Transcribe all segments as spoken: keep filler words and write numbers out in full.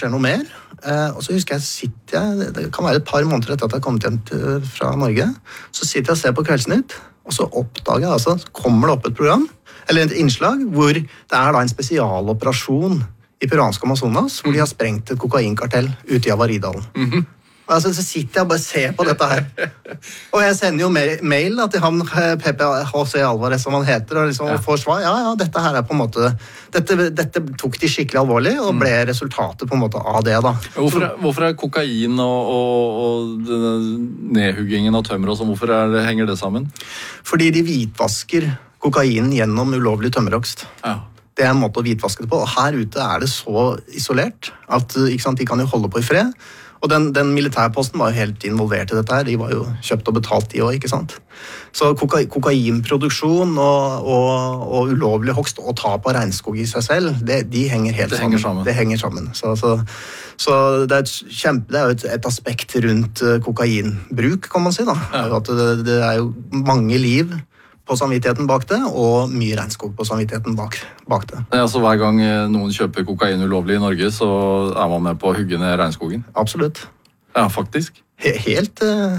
skjer noe mer. Eh, og så husker jeg, sitter jeg, det kan være et par måneder etter at jeg har kommet hjem til, fra Norge, så sitter jeg og ser på Kveldsnytt, og så oppdager jeg, altså, kommer det opp et program, eller et innslag, hvor det er da en spesialoperasjon i peruanske Amazonas, hvor de har sprengt et kokainkartell ute i Avaridalen. Mm-hmm. Altså, så sitter jeg og bare ser på dette her. Og jeg sender jo mail da, til han P P H C Alvarez, som han heter, og liksom ja. får svar. Ja, ja, dette her er på en måte... Dette, dette tok de skikkelig alvorlig, og ble resultatet på en måte av det da. Hvorfor er, hvorfor er kokain og, og, og nedhuggingen av tømmer og sånn, hvorfor er det, henger det sammen? Fordi de hvitvasker kokainen gjennom ulovlig tømmerhogst. Ja. Det er en måte å hvitvaske det på, og her ute er det så isolert at ikke sant, de kan jo holde på i fred. Og den, den militærposten var jo helt involvert i dette her. De var jo kjøpt og betalt de også, ikke sant? Så koka, kokainproduksjon og, og, og ulovlig hogst og tap av regnskog i seg selv, det, de henger helt det sammen. Henger sammen. Det henger sammen. Så, så, så det, er et kjempe, det er jo et, et aspekt rundt kokainbruk, kan man si da. Ja. At det, det er jo mange liv på samvittigheten bak det, og mye regnskog på samvittigheten bak, bak det. Ja, så hver gang noen kjøper kokain ulovlig i Norge, så er man med på å hugge ned regnskogen? Absolutt. Ja, faktisk? He helt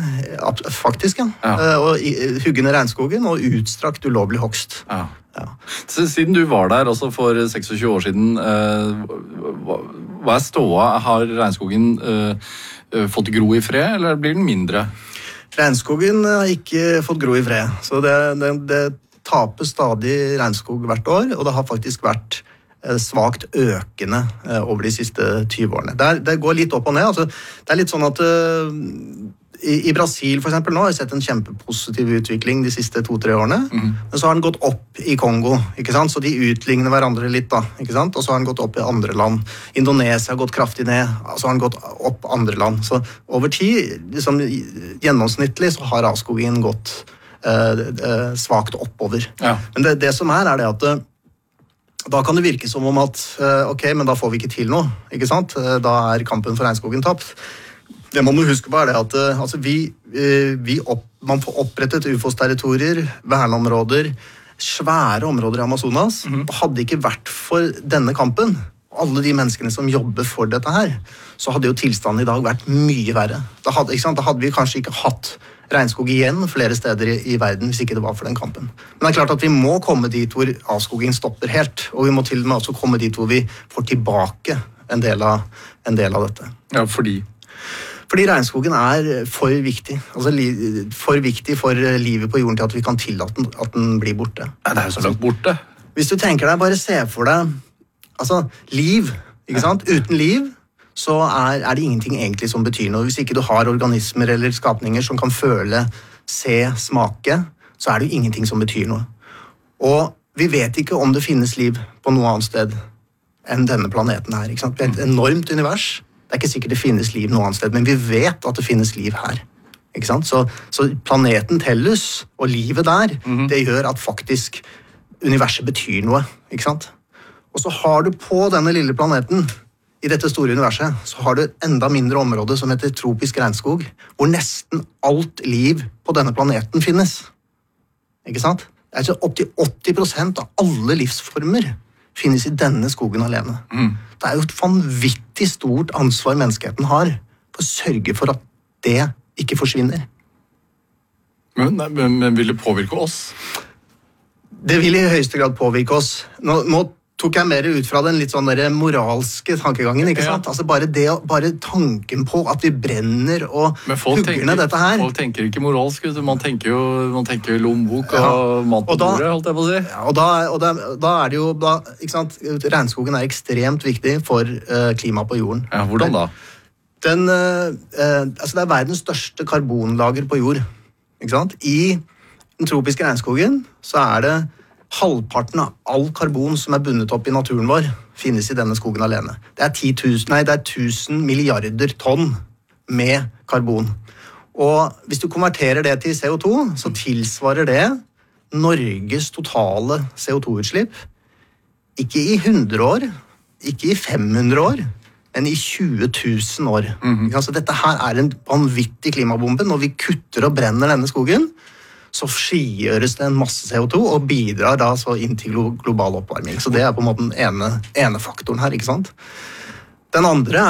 uh, faktisk, ja. ja. Uh, og uh, hugge ned regnskogen og utstrakt ulovlig hogst. Ja. Ja. Så, siden du var der også for seksogtjue år siden, uh, hva, hva er ståa? Har regnskogen uh, fått gro i fred, eller blir den mindre? Regnskogen har ikke fått gro i fred, så det, det, det taper stadig regnskog hvert år, og det har faktisk vært eh, svagt økende eh, over de siste tyve årene. Det, er, det går litt opp og ned. Altså, det er litt sånn at eh, i, i Brasil for eksempel nå har jeg sett en kjempepositiv utvikling de siste to-tre årene, mm. men så har den gått opp i Kongo, ikke sant? Så de utligner hverandre litt da, ikke sant? Og så har den gått opp i andre land. Indonesia har gått kraftig ned, så har den gått opp andre land. Så over tid, liksom, gjennomsnittlig så har avskogingen gått eh, eh, svagt oppover. Ja. Men det, det som er, er det at eh, da kan det virke som om at eh, ok, men da får vi ikke til noe, ikke sant? Da er kampen for regnskogen tapt. Det man må huske på er det at altså, vi, vi opp, man får opprettet U F Os-territorier, verneområder, svære områder i Amazonas, mm-hmm. og hadde ikke vært for denne kampen, alle de menneskene som jobber for dette her, så hadde jo tilstanden i dag vært mye verre. Da hadde, ikke sant? Da hadde vi kanskje ikke hatt regnskog igjen flere steder i, i verden hvis ikke det var for den kampen. Men det er klart at vi må komme dit hvor avskogingen stopper helt, og vi må til og med også komme dit hvor vi får tilbake en del av, en del av dette. Ja, fordi... Fordi regnskogen er for viktig. Altså for viktig for livet på jorden til at vi kan tillate den, at den blir borte. Ja, det er jo så langt borte. Hvis du tenker deg, bare se for deg, altså liv, ikke sant? Uten liv så er, er det ingenting egentlig som betyr noe. Hvis ikke du har organismer eller skapninger som kan føle, se, smake, så er det jo ingenting som betyr noe. Og vi vet ikke om det finnes liv på noe annet sted enn denne planeten her, ikke sant? Det er et enormt univers. Det er ikke sikkert det finnes liv noe annet sted, men vi vet at det finnes liv her. Ikke sant? Så, så planeten Tellus og livet der, mm-hmm. det gjør at faktisk universet betyr noe. Ikke sant? Og så har du på denne lille planeten, i dette store universet, så har du et enda mindre område som heter tropisk regnskog, hvor nesten alt liv på denne planeten finnes. Ikke sant? Det er opp til åtti prosent av alle livsformer finnes i denne skogen alene. Mm. Det er jo et vanvittig stort ansvar menneskeheten har for å sørge for at det ikke forsvinner. Men, men, men vil det påvirke oss? Det vil i høyeste grad påvirke oss. Nå, nå tok jeg mer ut fra den litt sånn der moralske tankegangen, ikke sant? Ja. Altså bare, det, bare tanken på at vi brenner og hugger ned dette her. Folk tenker ikke moralsk, man tenker jo, man tenker lommebok og ja. mat på bordet, holdt jeg på å si. Ja, og da, og da, da er det jo, da, ikke sant? Regnskogen er ekstremt viktig for uh, klimaet på jorden. Ja, hvordan da? Den, uh, uh, altså det er verdens største karbonlager på jord, ikke sant? I den tropiske regnskogen så er det halvparten av all karbon som er bundet opp i naturen vår, finnes i denne skogen alene. Det er ti tusen, nei, det er tusen milliarder tonn med karbon. Og hvis du konverterer det til C O to, så tilsvarer det Norges totale C O to-utslipp. Ikke i hundre år, ikke i fem hundre år, men i tjue tusen år. Mm-hmm. Altså, dette her er en vanvittig klimabombe. Når vi kutter og brenner denne skogen, så frigjøres det en masse C O to og bidrar da så inn til global oppvarming. Så det er på en måte den ene, ene faktoren her, ikke sant? Den andre